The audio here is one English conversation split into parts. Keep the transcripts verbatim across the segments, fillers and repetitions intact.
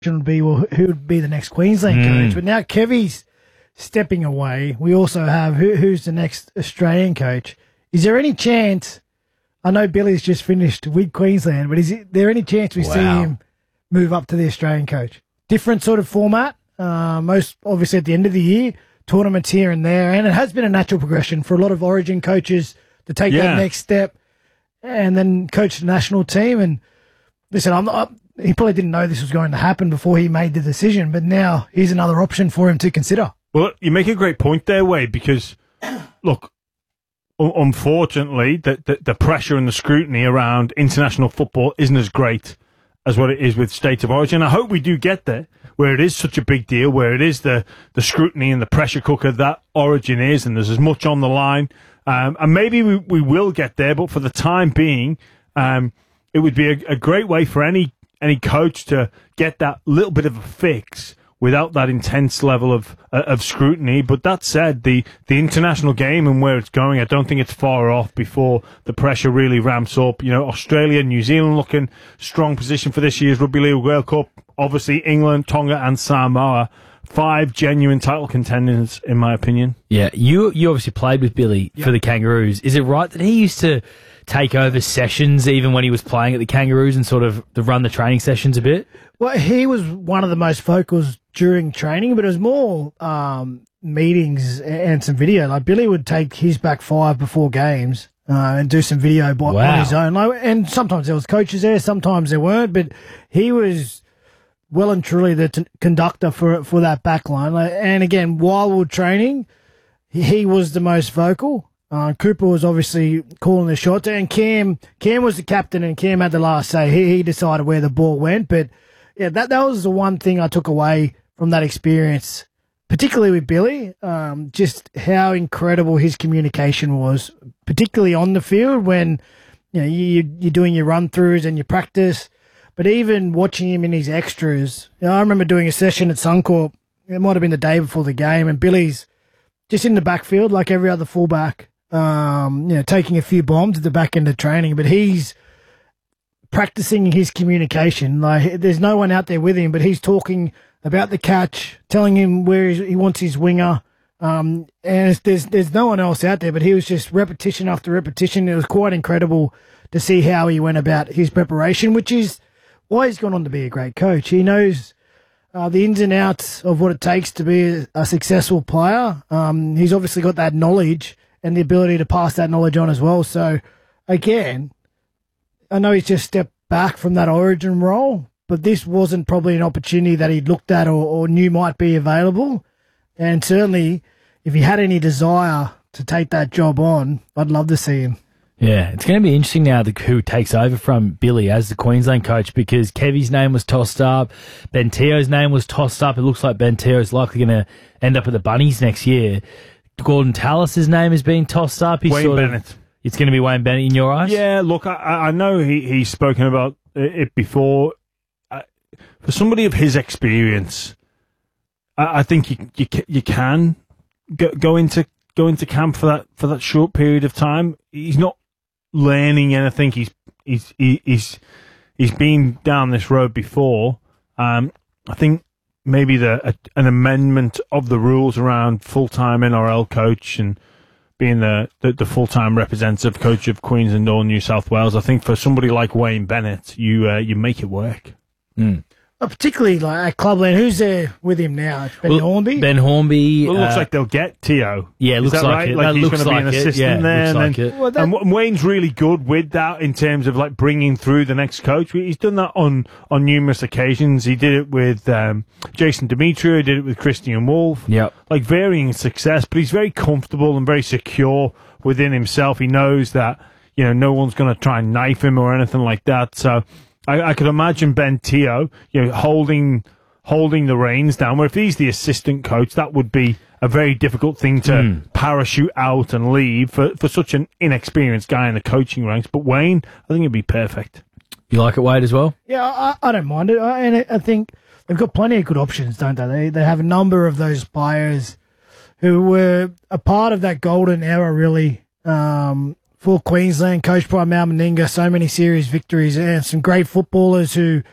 would be, well, who would be the next Queensland Mm. coach? But now Kevy's stepping away. We also have who, who's the next Australian coach. Is there any chance? I know Billy's just finished with Queensland, but is it, there any chance we Wow. see him move up to the Australian coach? Different sort of format. Uh, most obviously at the end of the year, tournaments here and there, and it has been a natural progression for a lot of Origin coaches to take Yeah. that next step and then coach the national team. And listen, I'm not. He probably didn't know this was going to happen before he made the decision, but now here's another option for him to consider. Well, you make a great point there, Wade, because, look, un- unfortunately, the, the, the pressure and the scrutiny around international football isn't as great as what it is with State of Origin. I hope we do get there, where it is such a big deal, where it is the, the scrutiny and the pressure cooker that Origin is, and there's as much on the line. Um, and maybe we, we will get there, but for the time being, um, it would be a, a great way for any any coach to get that little bit of a fix without that intense level of uh, of scrutiny. But that said, the, the international game and where it's going, I don't think it's far off before the pressure really ramps up. You know, Australia, New Zealand looking strong position for this year's Rugby League World Cup. Obviously, England, Tonga and Samoa. Five genuine title contenders, in my opinion. Yeah, you you obviously played with Billy Yep. for the Kangaroos. Is it right that he used to take over sessions even when he was playing at the Kangaroos and sort of to run the training sessions a bit? Well, he was one of the most vocals during training, but it was more um, meetings and some video. Like Billy would take his back five before games uh, and do some video by, Wow. on his own. Like, and sometimes there was coaches there, sometimes there weren't, but he was well and truly the t- conductor for for that back line. Like, and again, while we were training, he, he was the most vocal. Uh, Cooper was obviously calling the shots, and Cam Cam was the captain, and Cam had the last say. He, he decided where the ball went, but yeah, that that was the one thing I took away from that experience, particularly with Billy. Um, just how incredible his communication was, particularly on the field when you know you you're doing your run throughs and your practice, but even watching him in his extras. You know, I remember doing a session at Suncorp. It might have been the day before the game, and Billy's just in the backfield like every other fullback. Um, you know, taking a few bombs at the back end of training, but he's practicing his communication. Like, there's no one out there with him, but he's talking about the catch, telling him where he wants his winger. Um, and it's, there's there's no one else out there, but he was just repetition after repetition. It was quite incredible to see how he went about his preparation, which is why he's gone on to be a great coach. He knows uh, the ins and outs of what it takes to be a, a successful player. Um, he's obviously got that knowledge and the ability to pass that knowledge on as well. So, again, I know he's just stepped back from that Origin role, but this wasn't probably an opportunity that he'd looked at or, or knew might be available. And certainly, if he had any desire to take that job on, I'd love to see him. Yeah, it's going to be interesting now the, who takes over from Billy as the Queensland coach, because Kevy's name was tossed up, Ben Teo's name was tossed up. It looks like Ben Teo is likely going to end up at the Bunnies next year. Gordon Tallis' name is being tossed up. He's Wayne sort Bennett. Of, it's going to be Wayne Bennett in your eyes? Yeah, look, I, I know he, he's spoken about it before. Uh, for somebody of his experience, I, I think you you, you can go, go into go into camp for that for that short period of time. He's not learning anything. He's he's he, he's he's been down this road before. Um, I think maybe the a, an amendment of the rules around full time N R L coach and being the, the, the full-time representative coach of Queensland or New South Wales, I think for somebody like Wayne Bennett, you uh, you make it work. Mm. Uh, particularly like at Clubland, who's there with him now? It's Ben well, Hornby? Ben Hornby. Well, it looks uh, like they'll get Teo. Yeah, it Is looks that like right? it. Like That he's looks going to be like an it. assistant Yeah, there. looks and like then, it. Well, that- and W- Wayne's really good with that in terms of like bringing through the next coach. He's done that on, on numerous occasions. He did it with um, Jason Demetriou. He did it with Christian Wolf. Yep. Like varying success, but he's very comfortable and very secure within himself. He knows that, you know, no one's going to try and knife him or anything like that. So I, I could imagine Ben Teo, you know, holding holding the reins down. Where if he's the assistant coach, that would be a very difficult thing to Mm. parachute out and leave for, for such an inexperienced guy in the coaching ranks. But Wayne, I think it'd be perfect. You like it, Wade, as well? Yeah, I, I don't mind it. I, and I think they've got plenty of good options, don't they? They they have a number of those players who were a part of that golden era, really, um, for Queensland, coached by Mal Meninga, so many series victories and some great footballers who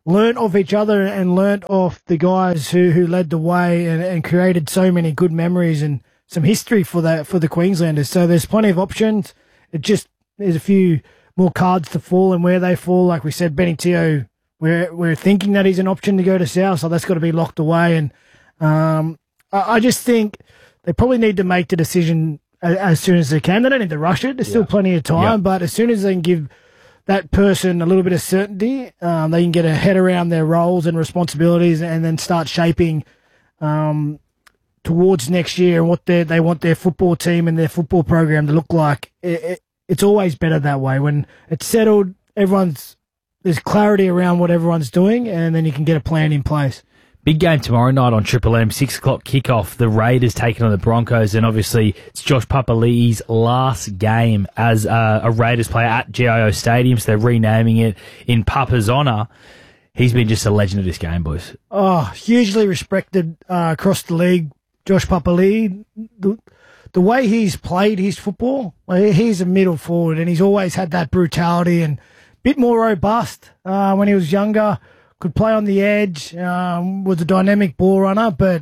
learnt off each other and learnt off the guys who, who led the way and, and created so many good memories and some history for that for the Queenslanders. So there's plenty of options. It just there's a few more cards to fall and where they fall. Like we said, Benny Teo, we're we're thinking that he's an option to go to South, so that's got to be locked away. And um, I, I just think they probably need to make the decision as, as soon as they can. They don't need to rush it. There's yeah. still plenty of time, yeah. but as soon as they can give that person a little bit of certainty, um, they can get a head around their roles and responsibilities and then start shaping um, towards next year and what they they want their football team and their football program to look like. It, it, it's always better that way. When it's settled, everyone's there's clarity around what everyone's doing, and then you can get a plan in place. Big game tomorrow night on Triple M, six o'clock kickoff. The Raiders taking on the Broncos, and obviously it's Josh Papali'i's last game as uh, a Raiders player at G I O Stadium, so they're renaming it in Papa's honour. He's been just a legend of this game, boys. Oh, hugely respected uh, across the league, Josh Papali'i. The, the way he's played his football, he's a middle forward, and he's always had that brutality and bit more robust uh, when he was younger. Could play on the edge, um, was a dynamic ball runner, but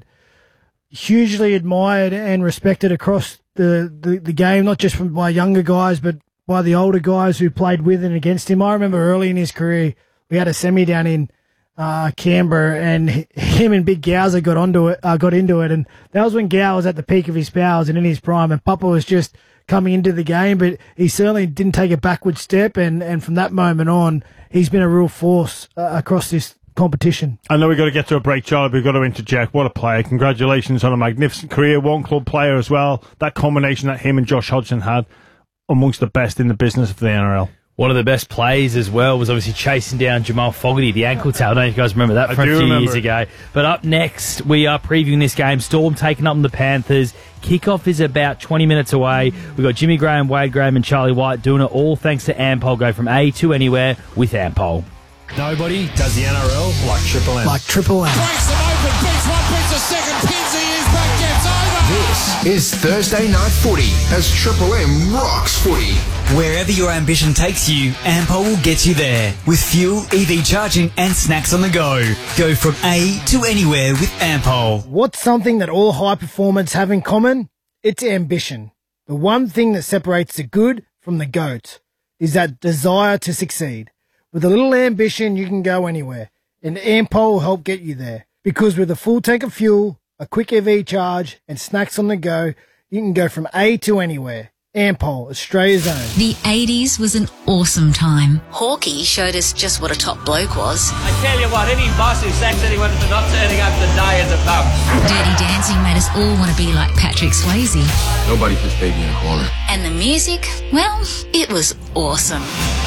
hugely admired and respected across the, the, the game, not just from by younger guys, but by the older guys who played with and against him. I remember early in his career, we had a semi down in uh, Canberra, and him and Big Gowser got onto it, uh, got into it, and that was when Gow was at the peak of his powers and in his prime, and Papa was just coming into the game, but he certainly didn't take a backward step, and, and from that moment on, he's been a real force uh, across this competition. I know we've got to get to a break, Charlie, but we've got to interject. What a player. Congratulations on a magnificent career, one club player as well. That combination that him and Josh Hodgson had, amongst the best in the business of the N R L. One of the best plays as well was obviously chasing down Jamal Fogarty, the ankle tail. I don't know if you guys remember that from a few years it. ago. But up next, we are previewing this game. Storm taking up on the Panthers. Kickoff is about twenty minutes away. We've got Jimmy Graham, Wade Graham and Charlie White doing it all thanks to Ampol. Go from A to anywhere with Ampol. Nobody does the N R L like Triple M. Like Triple M. Breaks them open, beats one, beats a second, pins the ears back, gets over. This is Thursday Night Footy as Triple M rocks footy. Wherever your ambition takes you, Ampol will get you there. With fuel, E V charging and snacks on the go. Go from A to anywhere with Ampol. What's something that all high performers have in common? It's ambition. The one thing that separates the good from the goat is that desire to succeed. With a little ambition, you can go anywhere, and Ampol will help get you there. Because with a full tank of fuel, a quick E V charge, and snacks on the go, you can go from A to anywhere. Ampol, Australia's own. The eighties was an awesome time. Hawkeye showed us just what a top bloke was. I tell you what, any boss who sacks anyone for not turning up the day is a bum. Dirty Dancing made us all want to be like Patrick Swayze. Nobody puts baby in a corner. And the music, well, it was awesome.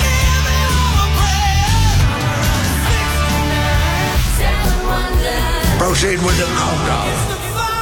Proceed with the countdown.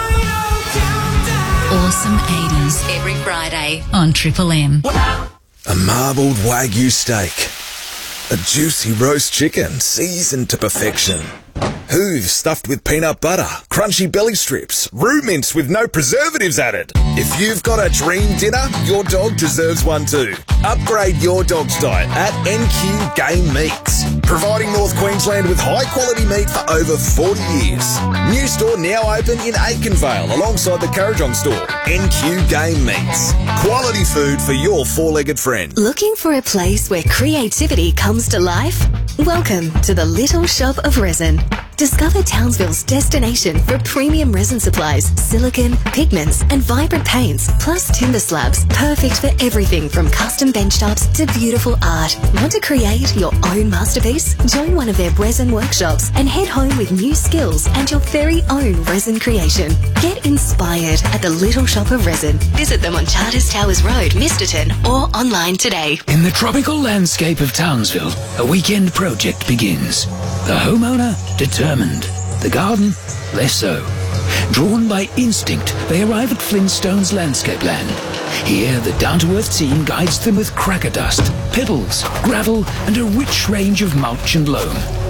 Awesome eighties every Friday on Triple M. A marbled Wagyu steak. A juicy roast chicken seasoned to perfection. Hooves stuffed with peanut butter, crunchy belly strips, roux mince with no preservatives added. If you've got a dream dinner, your dog deserves one too. Upgrade your dog's diet at N Q Game Meats, providing North Queensland with high quality meat for over forty years. New store now open in Aikenvale alongside the Currajong store. N Q Game Meats, quality food for your four-legged friend. Looking for a place where creativity comes to life? Welcome to the Little Shop of Resin. Discover Townsville's destination for premium resin supplies, silicone, pigments and vibrant paints, plus timber slabs, perfect for everything from custom benchtops to beautiful art. Want to create your own masterpiece? Join one of their resin workshops and head home with new skills and your very own resin creation. Get inspired at the Little Shop of Resin. Visit them on Charters Towers Road, Misterton, or online today. In the tropical landscape of Townsville, a weekend project begins. The homeowner determined. The garden, less so. Drawn by instinct, they arrive at Flintstone's landscape land. Here, the down-to-earth team guides them with cracker dust, pebbles, gravel, and a rich range of mulch and loam.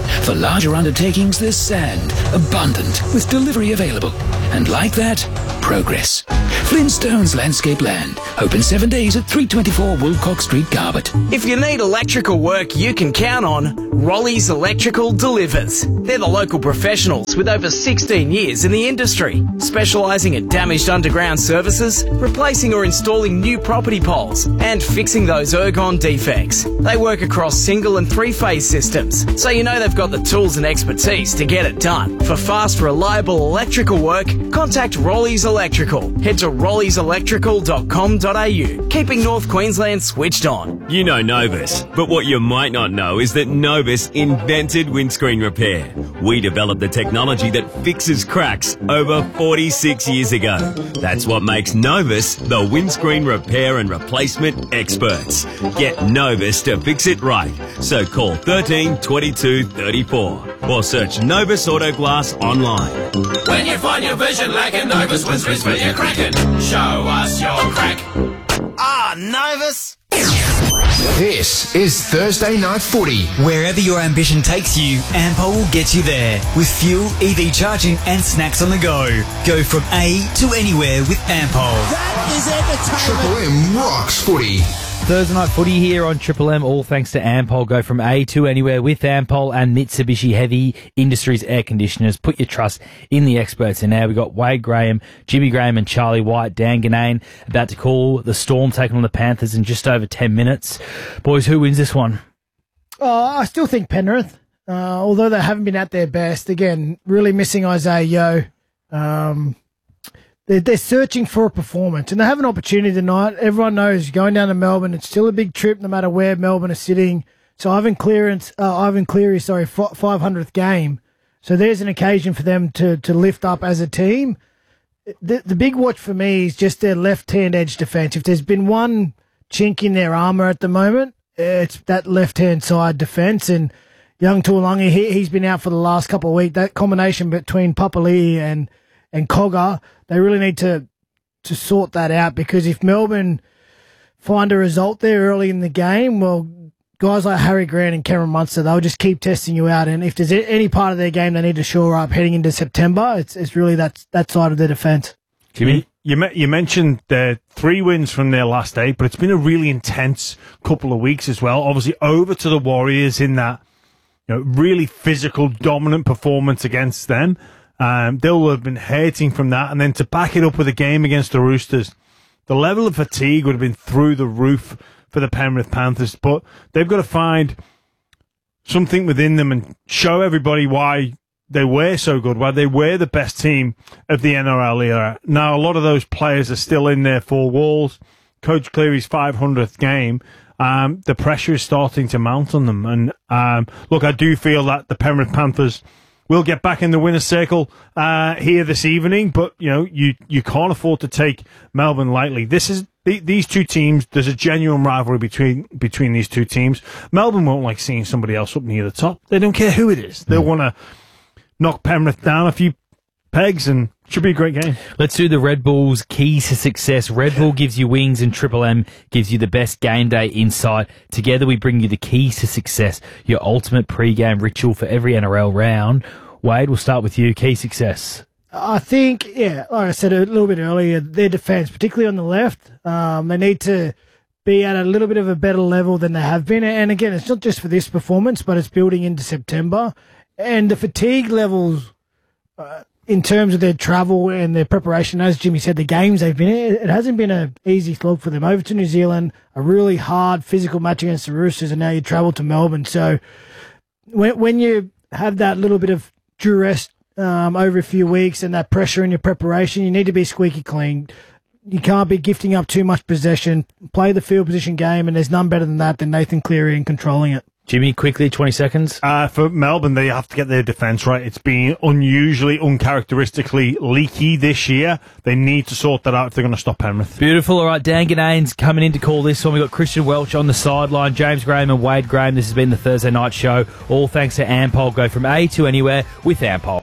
For larger undertakings, there's sand, abundant, with delivery available. And like that, progress. Flintstones Landscape Land. Open seven days at three twenty-four Woolcock Street, Carbet. If you need electrical work you can count on, Rolly's Electrical delivers. They're the local professionals with over sixteen years in the industry, specialising in damaged underground services, replacing or installing new property poles, and fixing those ergon defects. They work across single and three-phase systems, so you know they've got the tools and expertise to get it done. For fast, reliable electrical work, contact Rolly's Electrical. Head to rollies electrical dot com dot a u, keeping North Queensland switched on. You know Novus, but what you might not know is that Novus invented windscreen repair. We developed the technology that fixes cracks over forty-six years ago. That's what makes Novus the windscreen repair and replacement experts. Get Novus to fix it right. So call thirteen twenty-two thirty-four or search Novus Auto Glass online. When you find your vision lacking, Novus windscreens for your cracking. Show us your crack. Ah, Novus. This is Thursday Night Footy. Wherever your ambition takes you, Ampol will get you there. With fuel, E V charging and snacks on the go. Go from A to anywhere with Ampol. That is entertainment. Triple M rocks footy. Thursday Night Footy here on Triple M, all thanks to Ampol. Go from A to anywhere with Ampol and Mitsubishi Heavy Industries Air Conditioners. Put your trust in the experts. And now we've got Wade Graham, Jimmy Graham and Charlie White, Dan Ganane about to call the Storm taking on the Panthers in just over ten minutes. Boys, who wins this one? Oh, I still think Penrith, uh, although they haven't been at their best. Again, really missing Isaiah Yeo. Um, They're, they're searching for a performance, and they have an opportunity tonight. Everyone knows going down to Melbourne, it's still a big trip no matter where Melbourne is sitting. So Ivan Clearance, uh, Ivan Cleary, sorry, five hundredth game. So there's an occasion for them to to lift up as a team. The, the big watch for me is just their left-hand edge defence. If there's been one chink in their armour at the moment, it's that left-hand side defence. And young Tuolungi, he, he's been out for the last couple of weeks. That combination between Papali'i and and Cogger, they really need to to sort that out, because if Melbourne find a result there early in the game, well, guys like Harry Grant and Cameron Munster, they'll just keep testing you out. And if there's any part of their game they need to shore up heading into September, it's it's really that that side of their defence. Jimmy, you me- you mentioned the three wins from their last eight, but it's been a really intense couple of weeks as well. Obviously, over to the Warriors in that, you know, really physical, dominant performance against them. Um, they'll have been hating from that, and then to back it up with a game against the Roosters, the level of fatigue would have been through the roof for the Penrith Panthers. But they've got to find something within them and show everybody why they were so good, why they were the best team of the N R L era. Now, a lot of those players are still in their four walls. Coach Cleary's five hundredth game. Um, the pressure is starting to mount on them. And um, look, I do feel that the Penrith Panthers we'll get back in the winner's circle uh, here this evening, but you know you, you can't afford to take Melbourne lightly. This is the, these two teams. There's a genuine rivalry between between these two teams. Melbourne won't like seeing somebody else up near the top. They don't care who it is. They'll want to knock Penrith down a few pegs, and it should be a great game. Let's do the Red Bull's keys to success. Red Bull gives you wings and Triple M gives you the best game day insight. Together we bring you the keys to success, your ultimate pre-game ritual for every N R L round. Wade, we'll start with you. Key success. I think, yeah, like I said a little bit earlier, their defence, particularly on the left, um, they need to be at a little bit of a better level than they have been. And again, it's not just for this performance, but it's building into September. And the fatigue levels uh, in terms of their travel and their preparation, as Jimmy said, the games they've been in, it hasn't been an easy slog for them. Over to New Zealand, a really hard physical match against the Roosters, and now you travel to Melbourne. So when, when you have that little bit of duress um, over a few weeks and that pressure in your preparation, you need to be squeaky clean. You can't be gifting up too much possession. Play the field position game, and there's none better than that than Nathan Cleary in controlling it. Jimmy, quickly, twenty seconds. Uh, for Melbourne, they have to get their defence right. It's been unusually, uncharacteristically leaky this year. They need to sort that out if they're going to stop Penrith. Beautiful. All right, Dan Ganane's coming in to call this one. We've got Christian Welch on the sideline, James Graham and Wade Graham. This has been the Thursday Night Show. All thanks to Ampol. Go from A to anywhere with Ampol.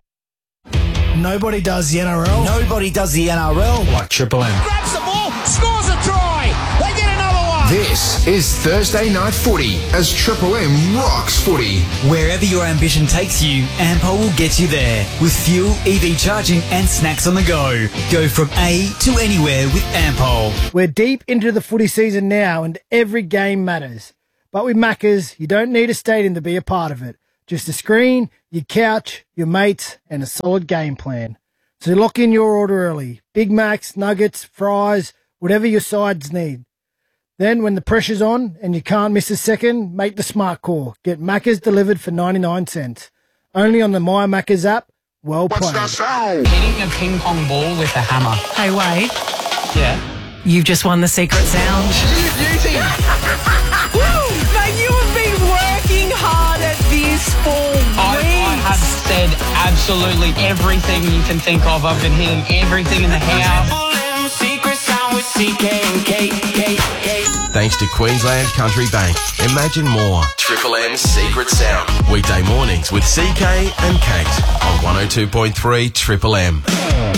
Nobody does the N R L. Nobody does the N R L like Triple M. Grabs the ball, scores a try. They get another one. This is Thursday Night Footy as Triple M rocks footy. Wherever your ambition takes you, Ampol will get you there. With fuel, E V charging and snacks on the go. Go from A to anywhere with Ampol. We're deep into the footy season now and every game matters. But with Maccas, you don't need a stadium to be a part of it. Just a screen, your couch, your mates, and a solid game plan. So lock in your order early. Big Macs, nuggets, fries, whatever your sides need. Then when the pressure's on and you can't miss a second, make the smart call. Get Maccas delivered for ninety-nine cents. Only on the My Maccas app. Well played. Hitting a ping pong ball with a hammer. Hey, Wade. Yeah? You've just won the secret sound. Beauty! Woo! Mate, you have been working hard at this for I, I have said absolutely everything you can think of. I've been hitting everything in the house. Secret sound with C K and K K K. Thanks to Queensland Country Bank. Imagine more. Triple M's Secret Sound. Weekday mornings with C K and Kate on one oh two point three Triple M.